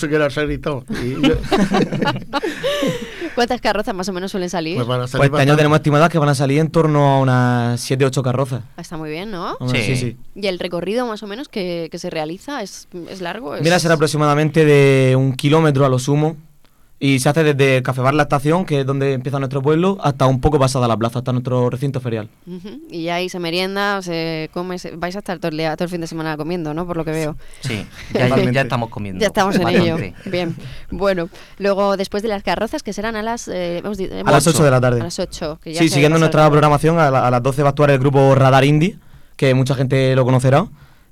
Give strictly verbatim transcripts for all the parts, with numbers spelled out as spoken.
puso que era Serritón. Y... ¿Cuántas carrozas más o menos suelen salir? Pues, para salir Pues este año tenemos estimadas que van a salir en torno a unas siete u ocho carrozas. Está muy bien, ¿no? Hombre, Sí. sí, sí. ¿Y el recorrido más o menos que, que se realiza es, es largo? Es... Mira, será aproximadamente de un kilómetro a lo sumo. Y se hace desde el Café Bar La Estación, que es donde empieza nuestro pueblo, hasta un poco pasada la plaza, hasta nuestro recinto ferial. Uh-huh. Y ahí se merienda, se come, se... vais a estar todo el, día, todo el fin de semana comiendo, ¿no? Por lo que veo. Sí, ya, ya, ya estamos comiendo. Ya estamos en ello. bastante. Bien. Bueno, luego después de las carrozas, que serán a las... Eh, hemos di- A las ocho de la tarde. A las ocho. Que ya Sí, se siguiendo pasa nuestra el- programación, a, la- a las doce va a actuar el grupo Radar Indie, que mucha gente lo conocerá.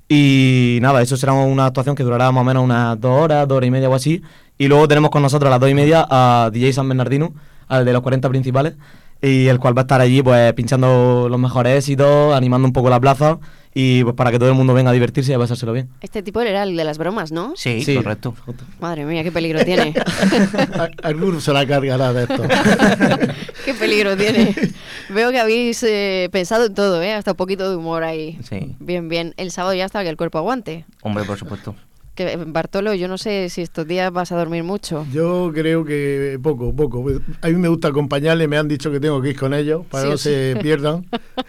Y nada, eso será una actuación que durará más o menos unas dos horas, dos horas y media o así. Y luego tenemos con nosotros a las dos y media a D J San Bernardino, al de los cuarenta principales, y el cual va a estar allí pues pinchando los mejores éxitos, animando un poco la plaza, y pues para que todo el mundo venga a divertirse y a pasárselo bien. Este tipo era el de las bromas, ¿no? Sí, Sí. correcto. Madre mía, qué peligro tiene. Alguno se la cargará de esto. Qué peligro tiene. Veo que habéis eh, pensado en todo, ¿eh? Hasta un poquito de humor ahí. Sí. Bien, bien. El sábado ya está que el cuerpo aguante. Hombre, por supuesto. Que Bartolo, yo no sé si estos días vas a dormir mucho. Yo creo que poco, poco. A mí me gusta acompañarle, me han dicho que tengo que ir con ellos para Sí, no sí. se pierdan.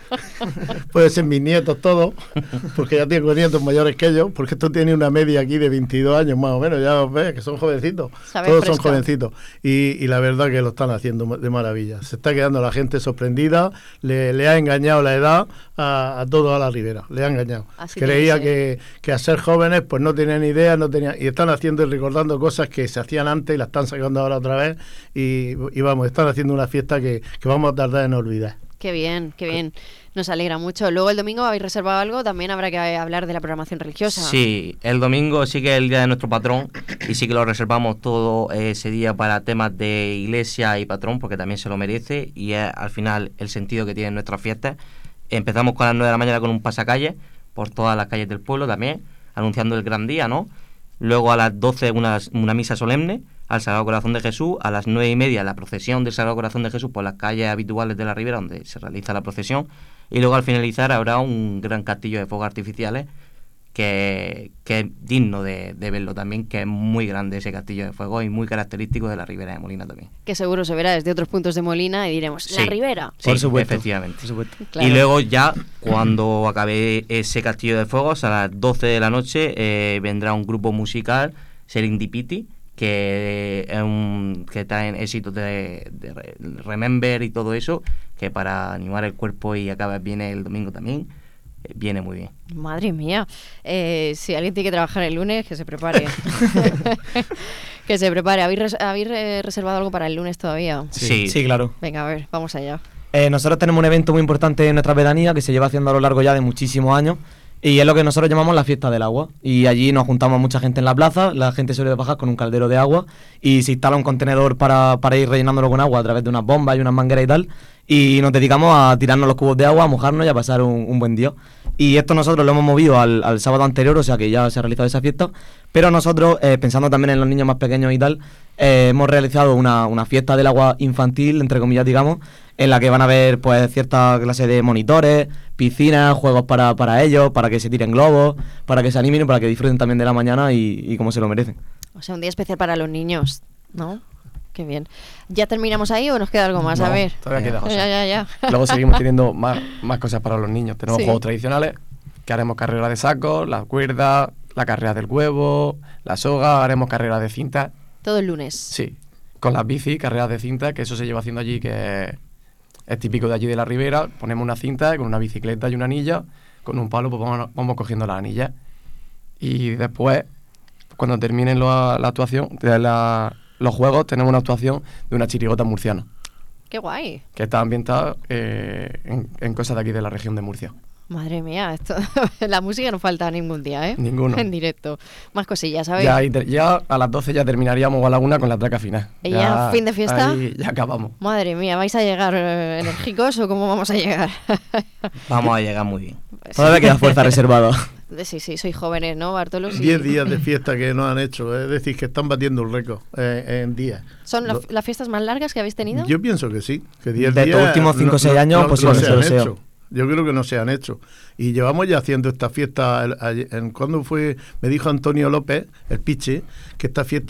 Puede ser mis nietos todos, porque ya tengo nietos mayores que ellos, porque esto tiene una media aquí de veintidós años más o menos, ya os ves que son jovencitos, Sabe todos fresco. son jovencitos. Y, y la verdad que lo están haciendo de maravilla. Se está quedando la gente sorprendida, le, le ha engañado la edad a, a todos a la Ribera, le ha engañado. Así Creía tiene que, que a ser jóvenes pues no tenían idea, no tenían, y están haciendo y recordando cosas que se hacían antes y las están sacando ahora otra vez, y, y vamos, están haciendo una fiesta que, que vamos a tardar en olvidar. Qué bien, qué bien. Nos alegra mucho. Luego el domingo habéis reservado algo, también habrá que hablar de la programación religiosa. Sí, el domingo sí que es el día de nuestro patrón y sí que lo reservamos todo ese día para temas de iglesia y patrón, porque también se lo merece y es al final el sentido que tienen nuestras fiestas. Empezamos con las nueve de la mañana con un pasacalle por todas las calles del pueblo también, anunciando el gran día, ¿no? Luego a las doce una, una misa solemne al Sagrado Corazón de Jesús, a las nueve y media la procesión del Sagrado Corazón de Jesús por las calles habituales de la Ribera donde se realiza la procesión, y luego al finalizar habrá un gran castillo de fuegos artificiales que, que es digno de, de verlo también, que es muy grande ese castillo de fuego y muy característico de la Ribera de Molina también. Que seguro se verá desde otros puntos de Molina y diremos, Sí. la Ribera. Sí, Por supuesto. efectivamente. Por supuesto. Claro. Y luego ya, cuando acabe ese castillo de fuegos, a las doce de la noche eh, vendrá un grupo musical, Serendipity, que es un que traen éxitos de, de Remember y todo eso, que para animar el cuerpo y acabar bien el domingo también, eh, viene muy bien. Madre mía. Eh, si alguien tiene que trabajar el lunes, que se prepare. Que se prepare. ¿Habéis, res- habéis eh, reservado algo para el lunes todavía? Sí, Sí. sí, claro. Venga, a ver, vamos allá. Eh, nosotros tenemos un evento muy importante en nuestra pedanía que se lleva haciendo a lo largo ya de muchísimos años, y es lo que nosotros llamamos la fiesta del agua. Y allí nos juntamos mucha gente en la plaza, la gente suele bajar con un caldero de agua y se instala un contenedor para, para ir rellenándolo con agua a través de unas bombas y unas mangueras y tal, y nos dedicamos a tirarnos los cubos de agua, a mojarnos y a pasar un, un buen día. Y esto nosotros lo hemos movido al, al sábado anterior, o sea que ya se ha realizado esa fiesta, pero nosotros, eh, pensando también en los niños más pequeños y tal, eh, hemos realizado una, una fiesta del agua infantil, entre comillas, digamos, en la que van a haber pues cierta clase de monitores, piscinas, juegos para, para ellos, para que se tiren globos, para que se animen y para que disfruten también de la mañana y, y como se lo merecen. O sea, un día especial para los niños, ¿no? Qué bien. ¿Ya terminamos ahí o nos queda algo más? No, a ver. todavía queda Ya, ya, ya. Luego seguimos teniendo más, más cosas para los niños. Tenemos Sí. juegos tradicionales, que haremos carrera de sacos, la cuerda, la carrera del huevo, la soga, haremos carrera de cinta. Todo el lunes. Sí, con las bici, carreras de cinta, que eso se lleva haciendo allí, que es típico de allí de la Ribera. Ponemos una cinta con una bicicleta y una anilla, con un palo pues vamos, vamos cogiendo las anillas. Y después, cuando terminen la, la actuación, de la, los juegos, tenemos una actuación de una chirigota murciana, Qué guay. que está ambientada eh, en, en cosas de aquí de la región de Murcia. Madre mía, esto la música no falta ningún día, ¿eh? Ninguno. En directo. Más cosillas, ¿sabes? Ya, ahí te- ya a las doce ya terminaríamos a la una con la traca final. ¿Y ya fin de fiesta? Ahí ya acabamos. Madre mía, ¿vais a llegar eh, enérgicos o cómo vamos a llegar? Vamos a llegar muy bien. Todavía queda fuerza reservada. Sí, sí, sois jóvenes, ¿no, Bartolo? Sí. Diez días de fiesta que no han hecho, es decir, que están batiendo un récord eh, en días. ¿Son la- Lo- las fiestas más largas que habéis tenido? Yo pienso que sí, que diez De días estos últimos cinco o seis años, posiblemente se han lo sea. hecho. Yo creo que no se han hecho. Y llevamos ya haciendo esta fiesta, el- ayer- en, cuando fue, me dijo Antonio López, el Piche, que esta fiesta